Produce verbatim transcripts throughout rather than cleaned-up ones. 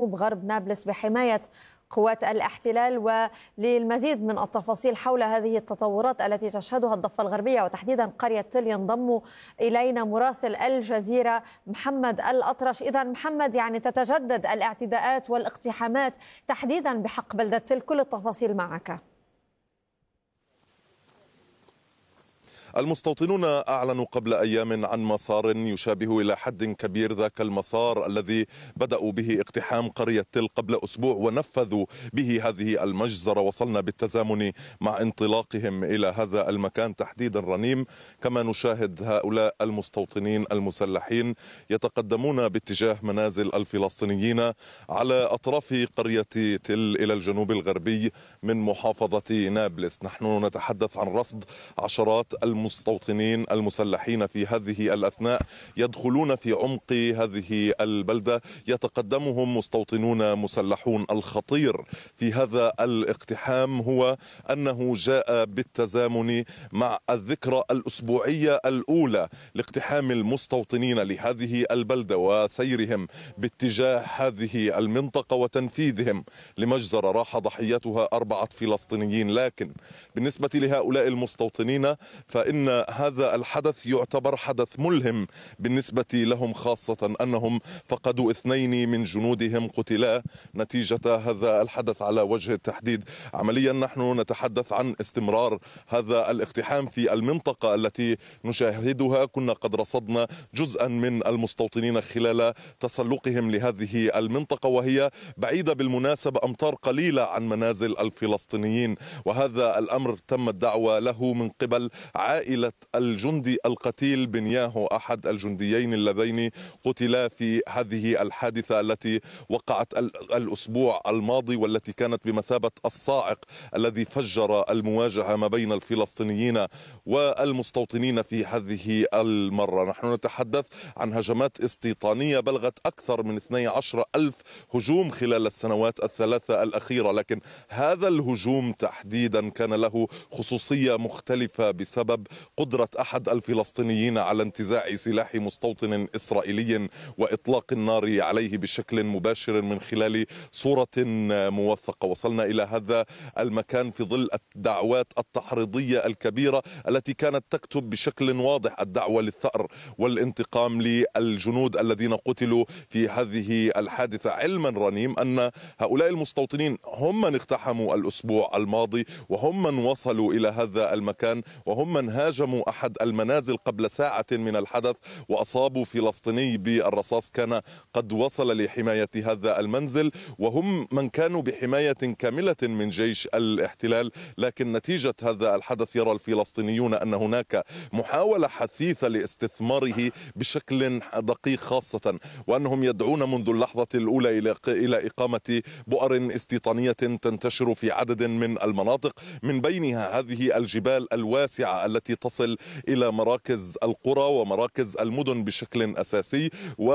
جنوب غرب نابلس بحماية قوات الاحتلال. وللمزيد من التفاصيل حول هذه التطورات التي تشهدها الضفة الغربية وتحديدا قرية تل ينضم إلينا مراسل الجزيرة محمد الأطرش. إذا محمد، يعني تتجدد الاعتداءات والاقتحامات تحديدا بحق بلدة تل، كل التفاصيل معك. المستوطنون أعلنوا قبل أيام عن مسار يشابه إلى حد كبير ذاك المسار الذي بدأوا به اقتحام قرية تل قبل أسبوع ونفذوا به هذه المجزرة. وصلنا بالتزامن مع انطلاقهم إلى هذا المكان تحديدا رنيم، كما نشاهد هؤلاء المستوطنين المسلحين يتقدمون باتجاه منازل الفلسطينيين على أطراف قرية تل إلى الجنوب الغربي من محافظة نابلس. نحن نتحدث عن رصد عشرات المستوطنين المسلحين في هذه الأثناء يدخلون في عمق هذه البلدة، يتقدمهم مستوطنون مسلحون. الخطير في هذا الاقتحام هو أنه جاء بالتزامن مع الذكرى الأسبوعية الأولى لاقتحام المستوطنين لهذه البلدة وسيرهم باتجاه هذه المنطقة وتنفيذهم لمجزرة راح ضحيتها أربعة فلسطينيين. لكن بالنسبة لهؤلاء المستوطنين فإن هذا الحدث يعتبر حدث ملهم بالنسبة لهم، خاصة أنهم فقدوا اثنين من جنودهم قتلا نتيجة هذا الحدث على وجه التحديد. عمليا نحن نتحدث عن استمرار هذا الاقتحام في المنطقة التي نشاهدها. كنا قد رصدنا جزءا من المستوطنين خلال تسلقهم لهذه المنطقة، وهي بعيدة بالمناسبة أمتار قليلة عن منازل الفلسطينيين، وهذا الأمر تم الدعوة له من قبل عائلة الجندي القتيل بنياهو، أحد الجنديين اللذين قتلا في هذه الحادثة التي وقعت الأسبوع الماضي والتي كانت بمثابة الصاعق الذي فجر المواجهة ما بين الفلسطينيين والمستوطنين في هذه المرة. نحن نتحدث عن هجمات استيطانية بلغت أكثر من اثني عشر ألف هجوم خلال السنوات الثلاثة الأخيرة، لكن هذا الهجوم تحديدا كان له خصوصية مختلفة بسبب قدرة أحد الفلسطينيين على انتزاع سلاح مستوطن إسرائيلي وإطلاق النار عليه بشكل مباشر من خلال صورة موثقة. وصلنا إلى هذا المكان في ظل الدعوات التحريضية الكبيرة التي كانت تكتب بشكل واضح الدعوة للثأر والانتقام للجنود الذين قتلوا في هذه الحادثة، علما رنيم أن هؤلاء المستوطنين هم من اقتحموا الأسبوع الماضي وهم من وصلوا إلى هذا المكان وهم من هاجموا أحد المنازل قبل ساعة من الحدث وأصابوا فلسطيني بالرصاص كان قد وصل لحماية هذا المنزل، وهم من كانوا بحماية كاملة من جيش الاحتلال. لكن نتيجة هذا الحدث يرى الفلسطينيون أن هناك محاولة حثيثة لاستثماره بشكل دقيق، خاصة وأنهم يدعون منذ اللحظة الأولى إلى إلى إقامة بؤر استيطانية تنتشر في عدد من المناطق، من بينها هذه الجبال الواسعة التي تصل إلى مراكز القرى ومراكز المدن بشكل أساسي،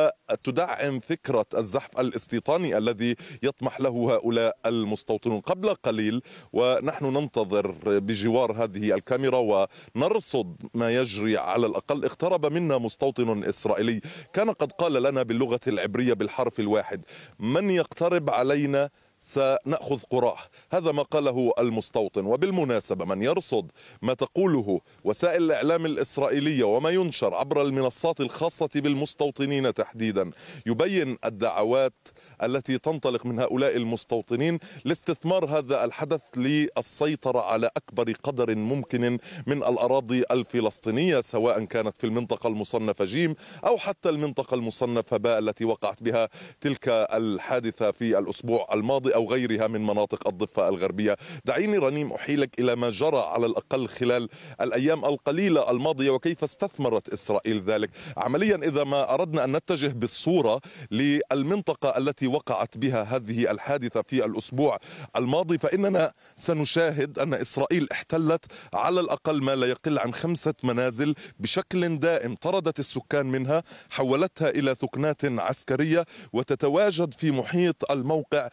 وتدعم فكرة الزحف الاستيطاني الذي يطمح له هؤلاء المستوطنون. قبل قليل ونحن ننتظر بجوار هذه الكاميرا ونرصد ما يجري، على الأقل اقترب منا مستوطن إسرائيلي كان قد قال لنا باللغة العبرية بالحرف الواحد: من يقترب علينا سنأخذ قراه. هذا ما قاله المستوطن. وبالمناسبة من يرصد ما تقوله وسائل الإعلام الإسرائيلية وما ينشر عبر المنصات الخاصة بالمستوطنين تحديدا يبين الدعوات التي تنطلق من هؤلاء المستوطنين لاستثمار هذا الحدث للسيطرة على أكبر قدر ممكن من الأراضي الفلسطينية، سواء كانت في المنطقة المصنفة جيم أو حتى المنطقة المصنفة باء التي وقعت بها تلك الحادثة في الأسبوع الماضي أو غيرها من مناطق الضفة الغربية. دعيني رنيم أحيلك إلى ما جرى على الأقل خلال الأيام القليلة الماضية وكيف استثمرت إسرائيل ذلك. عمليا إذا ما أردنا أن نتجه بالصورة للمنطقة التي وقعت بها هذه الحادثة في الأسبوع الماضي، فإننا سنشاهد أن إسرائيل احتلت على الأقل ما لا يقل عن خمسة منازل بشكل دائم، طردت السكان منها، حولتها إلى ثكنات عسكرية وتتواجد في محيط الموقع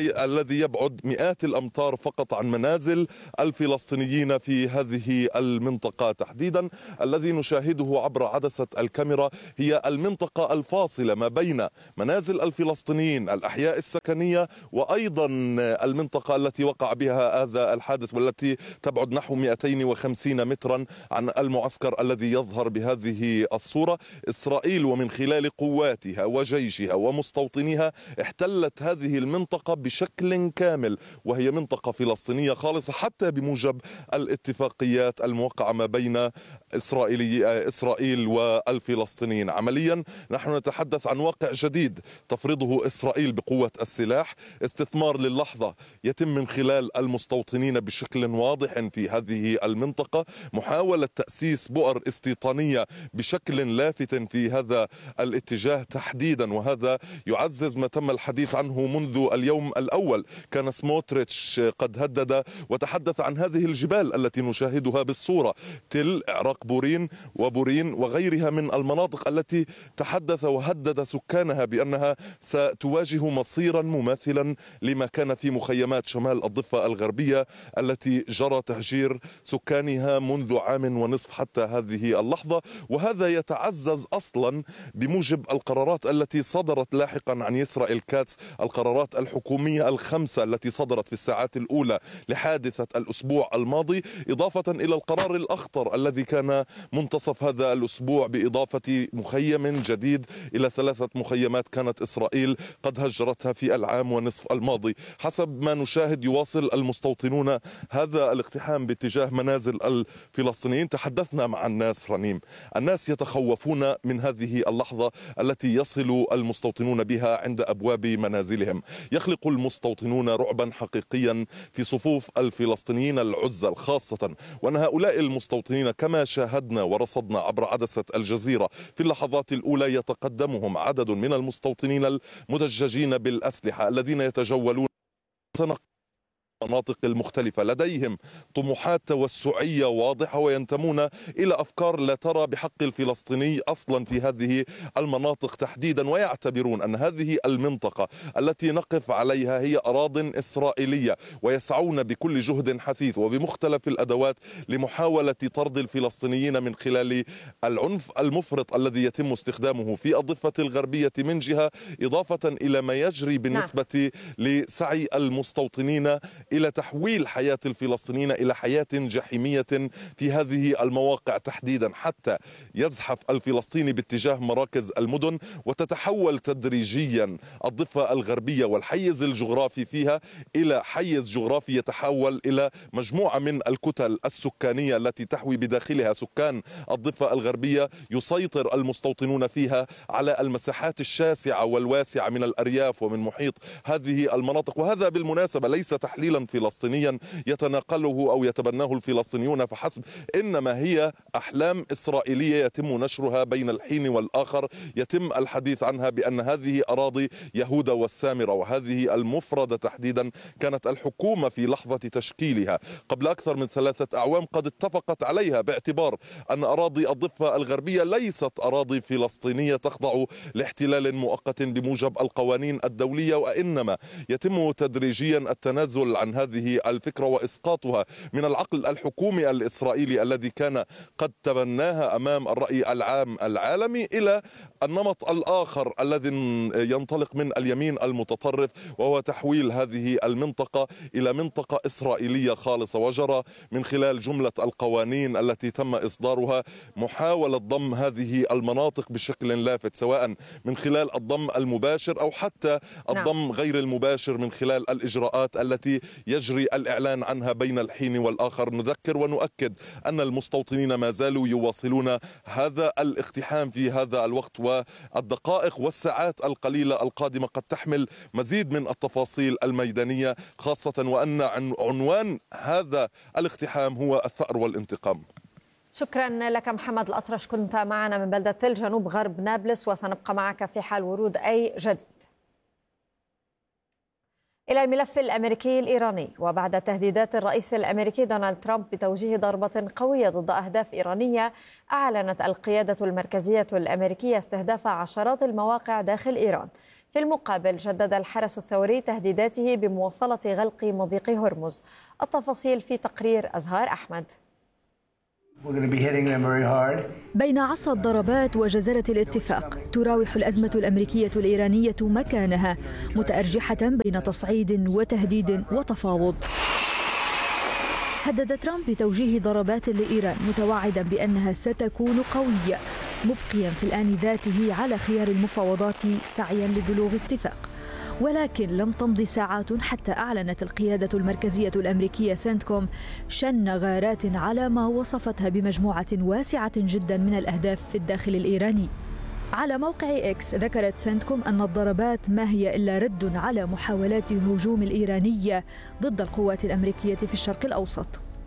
الذي يبعد مئات الأمتار فقط عن منازل الفلسطينيين في هذه المنطقة تحديدا. الذي نشاهده عبر عدسة الكاميرا هي المنطقة الفاصلة ما بين منازل الفلسطينيين، الأحياء السكنية، وأيضا المنطقة التي وقع بها هذا الحادث، والتي تبعد نحو مئتين وخمسين مترا عن المعسكر الذي يظهر بهذه الصورة. إسرائيل ومن خلال قواتها وجيشها ومستوطنيها احتلت هذه المنطقة بشكل كامل، وهي منطقة فلسطينية خالصة حتى بموجب الاتفاقيات الموقعة ما بين إسرائيلي إسرائيل والفلسطينيين. عمليا نحن نتحدث عن واقع جديد تفرضه إسرائيل بقوة السلاح، استثمار للحظة يتم من خلال المستوطنين بشكل واضح في هذه المنطقة، محاولة تأسيس بؤر استيطانية بشكل لافت في هذا الاتجاه تحديدا، وهذا يعزز ما تم الحديث عنه منذ اليوم الأول. كان سموتريتش قد هدد وتحدث عن هذه الجبال التي نشاهدها بالصورة، تل عراق بورين وبورين وغيرها من المناطق التي تحدث وهدد سكانها بأنها ستواجه مصيرا مماثلا لما كان في مخيمات شمال الضفة الغربية التي جرى تهجير سكانها منذ عام ونصف حتى هذه اللحظة. وهذا يتعزز أصلا بموجب القرارات التي صدرت لاحقا عن إسرائيل كاتس، القرارات الحكومية الخمسة التي صدرت في الساعات الأولى لحادثة الأسبوع الماضي، إضافة إلى القرار الأخطر الذي كان منتصف هذا الأسبوع بإضافة مخيم جديد إلى ثلاثة مخيمات كانت إسرائيل قد هجرتها في العام ونصف الماضي. حسب ما نشاهد يواصل المستوطنون هذا الاقتحام باتجاه منازل الفلسطينيين. تحدثنا مع الناس رنيم، الناس يتخوفون من هذه اللحظة التي يصل المستوطنون بها عند أبواب منازلهم. يخلق المستوطنون رعبا حقيقيا في صفوف الفلسطينيين العزل خاصة، وأن هؤلاء المستوطنين كما شاهدنا ورصدنا عبر عدسة الجزيرة في اللحظات الأولى يتقدمهم عدد من المستوطنين المدججين بالأسلحة الذين يتجولون المناطق المختلفة، لديهم طموحات توسعية واضحة وينتمون إلى أفكار لا ترى بحق الفلسطيني أصلا في هذه المناطق تحديدا، ويعتبرون أن هذه المنطقة التي نقف عليها هي أراضٍ إسرائيلية، ويسعون بكل جهد حثيث وبمختلف الأدوات لمحاولة طرد الفلسطينيين من خلال العنف المفرط الذي يتم استخدامه في الضفة الغربية من جهة، إضافة إلى ما يجري بالنسبة لسعي المستوطنين إلى تحويل حياة الفلسطينيين إلى حياة جحيمية في هذه المواقع تحديدا، حتى يزحف الفلسطيني باتجاه مراكز المدن وتتحول تدريجيا الضفة الغربية والحيز الجغرافي فيها إلى حيز جغرافي يتحول إلى مجموعة من الكتل السكانية التي تحوي بداخلها سكان الضفة الغربية، يسيطر المستوطنون فيها على المساحات الشاسعة والواسعة من الأرياف ومن محيط هذه المناطق. وهذا بالمناسبة ليس تحليلا فلسطينيا يتناقله أو يتبناه الفلسطينيون فحسب، إنما هي أحلام إسرائيلية يتم نشرها بين الحين والآخر، يتم الحديث عنها بأن هذه أراضي يهوذا والسامرة، وهذه المفردة تحديدا كانت الحكومة في لحظة تشكيلها قبل أكثر من ثلاثة أعوام قد اتفقت عليها، باعتبار أن أراضي الضفة الغربية ليست أراضي فلسطينية تخضع لاحتلال مؤقت بموجب القوانين الدولية، وإنما يتم تدريجيا التنازل عن هذه الفكرة وإسقاطها من العقل الحكومي الإسرائيلي الذي كان قد تبناها أمام الرأي العام العالمي إلى النمط الآخر الذي ينطلق من اليمين المتطرف، وهو تحويل هذه المنطقة إلى منطقة إسرائيلية خالصة. وجرى من خلال جملة القوانين التي تم إصدارها محاولة ضم هذه المناطق بشكل لافت، سواء من خلال الضم المباشر أو حتى الضم غير المباشر من خلال الإجراءات التي يجري الإعلان عنها بين الحين والآخر. نذكر ونؤكد أن المستوطنين ما زالوا يواصلون هذا الاقتحام في هذا الوقت، والدقائق والساعات القليلة القادمة قد تحمل مزيد من التفاصيل الميدانية، خاصة وأن عنوان هذا الاقتحام هو الثأر والانتقام. شكرا لك محمد الأطرش، كنت معنا من بلدة تل جنوب غرب نابلس، وسنبقى معك في حال ورود أي جديد. إلى الملف الأمريكي الإيراني، وبعد تهديدات الرئيس الأمريكي دونالد ترامب بتوجيه ضربة قوية ضد أهداف إيرانية، أعلنت القيادة المركزية الأمريكية استهداف عشرات المواقع داخل إيران في المقابل جدد الحرس الثوري تهديداته بمواصلة غلق مضيق هرمز. التفاصيل في تقرير أزهار أحمد. بين عصا الضربات وجزرة الاتفاق تراوح الأزمة الأمريكية الإيرانية مكانها، متأرجحة بين تصعيد وتهديد وتفاوض. هدد ترامب بتوجيه ضربات لإيران متوعدا بأنها ستكون قوية، مبقيا في الآن ذاته على خيار المفاوضات سعيا لبلوغ اتفاق. ولكن لم تمض ساعات حتى أعلنت القيادة المركزية الأمريكية سنتكوم شن غارات على ما وصفتها بمجموعة واسعة جدا من الأهداف في الداخل الإيراني. على موقع إكس ذكرت سنتكوم أن الضربات ما هي إلا رد على محاولات الهجوم الإيرانية ضد القوات الأمريكية في الشرق الأوسط.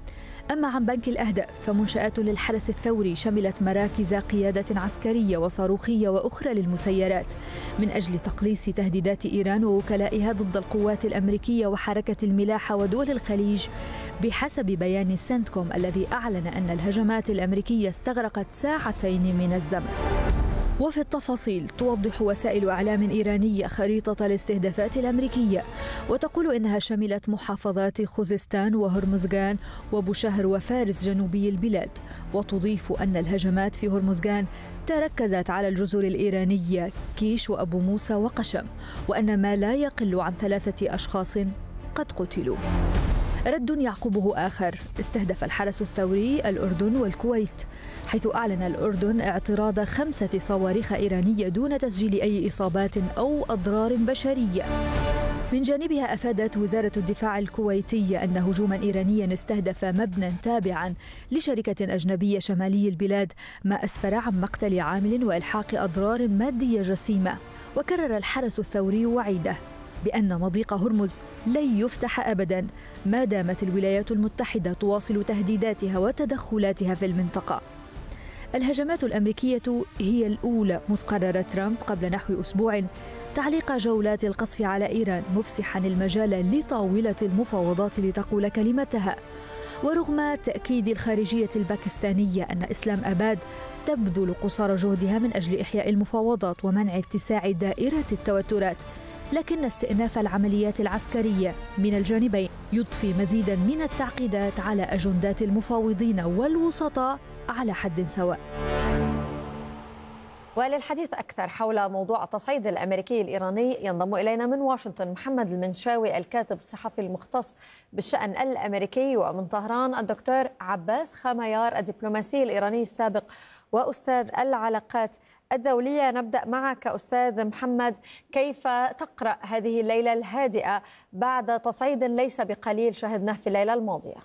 أما عن بنك الأهداف فمنشآت للحرس الثوري شملت مراكز قيادة عسكرية وصاروخية وأخرى للمسيرات من أجل تقليص تهديدات إيران ووكلائها ضد القوات الأمريكية وحركة الملاحة ودول الخليج، بحسب بيان سنتكوم الذي أعلن أن الهجمات الأمريكية استغرقت ساعتين من الزمن. وفي التفاصيل توضح وسائل إعلام إيرانية خريطة الاستهدافات الأمريكية، وتقول إنها شملت محافظات خوزستان وهرمزغان وبوشهر وفارس جنوبي البلاد، وتضيف أن الهجمات في هرمزغان تركزت على الجزر الإيرانية كيش وأبو موسى وقشم، وأن ما لا يقل عن ثلاثة أشخاص قد قتلوا. رد يعقبه آخر استهدف الحرس الثوري الأردن والكويت، حيث أعلن الأردن اعتراض خمسة صواريخ إيرانية دون تسجيل أي إصابات أو أضرار بشرية. من جانبها أفادت وزارة الدفاع الكويتية أن هجوما إيرانيا استهدف مبنى تابعا لشركة أجنبية شمالي البلاد، ما أسفر عن مقتل عامل وإلحاق أضرار مادية جسيمة. وكرر الحرس الثوري وعيده بأن مضيق هرمز لن يفتح أبدا ما دامت الولايات المتحدة تواصل تهديداتها وتدخلاتها في المنطقة. الهجمات الأمريكية هي الأولى منذ قرر ترامب قبل نحو أسبوع تعليق جولات القصف على إيران، مفسحا المجال لطاولة المفاوضات لتقول كلمتها. ورغم تأكيد الخارجية الباكستانية أن إسلام أباد تبذل قصارى جهدها من أجل إحياء المفاوضات ومنع اتساع دائرة التوترات، لكن استئناف العمليات العسكرية من الجانبين يضفي مزيدا من التعقيدات على أجندات المفاوضين والوسطاء على حد سواء. وللحديث أكثر حول موضوع التصعيد الأمريكي الإيراني ينضم إلينا من واشنطن محمد المنشاوي الكاتب الصحفي المختص بالشأن الأمريكي، ومن طهران الدكتور عباس خميار الدبلوماسي الإيراني السابق وأستاذ العلاقات الدولية. نبدأ معك أستاذ محمد، كيف تقرأ هذه الليلة الهادئة بعد تصعيد ليس بقليل شهدناه في الليلة الماضية؟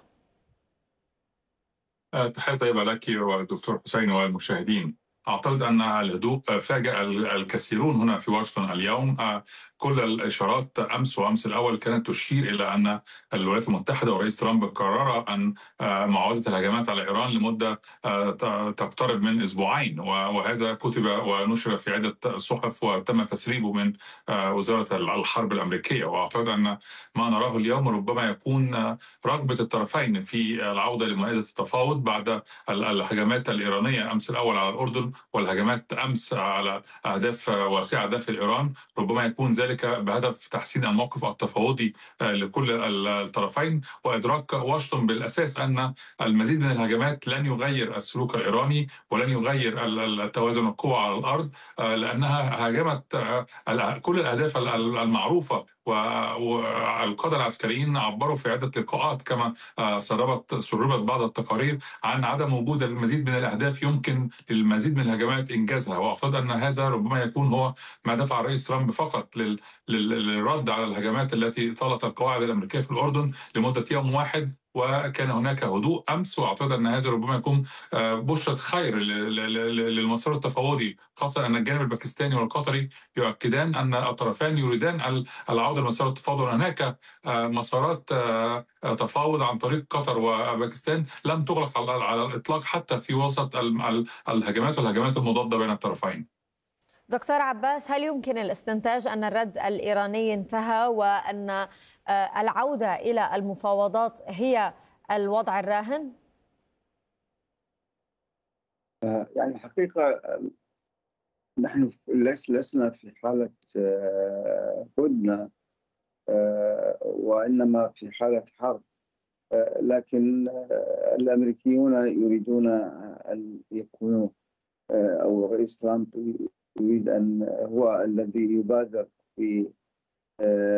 تحية طيبة لك والدكتور حسين والمشاهدين. أعتقد أن الهدوء فاجأ الكثيرون هنا في واشنطن اليوم. كل الإشارات أمس وأمس الأول كانت تشير إلى أن الولايات المتحدة ورئيس ترامب قرر أن معاودة الهجمات على إيران لمدة تقترب من أسبوعين، وهذا كتب ونشر في عدة صحف وتم تسريبه من وزارة الحرب الأمريكية. وأعتقد أن ما نراه اليوم ربما يكون رغبة الطرفين في العودة لمائدة التفاوض بعد الهجمات الإيرانية أمس الأول على الأردن والهجمات أمس على أهداف واسعة داخل إيران. ربما يكون ذلك بهدف تحسين الموقف التفاوضي لكل الطرفين، وإدراك واشنطن بالأساس أن المزيد من الهجمات لن يغير السلوك الإيراني ولن يغير توازن القوى على الأرض، لأنها هاجمت كل الأهداف المعروفة. والقادة العسكريين عبروا في عدة لقاءات كما سربت سربت بعض التقارير عن عدم وجود المزيد من الأهداف يمكن للمزيد من الهجمات إنجازها. وأعتقد أن هذا ربما يكون هو ما دفع الرئيس ترامب فقط للرد على الهجمات التي طالت القواعد الأمريكية في الأردن لمدة يوم واحد، وكان هناك هدوء أمس. وأعتقد أن هذا ربما يكون بشرة خير للمسار التفاوضي، خاصة أن الجانب الباكستاني والقطري يؤكدان أن الطرفان يريدان العودة لمسار التفاوض. هناك مسارات تفاوض عن طريق قطر وباكستان لم تغلق على الإطلاق حتى في وسط الهجمات والهجمات المضادة بين الطرفين. دكتور عباس، هل يمكن الاستنتاج أن الرد الإيراني انتهى وأن العودة إلى المفاوضات هي الوضع نحن لس- لسنا في حالة آه، هدنة، آه، وإنما في حالة حرب. آه، لكن آه، الأمريكيون يريدون أن يكونوا، آه، أو الرئيس ترامب يريد أن هو الذي يبادر في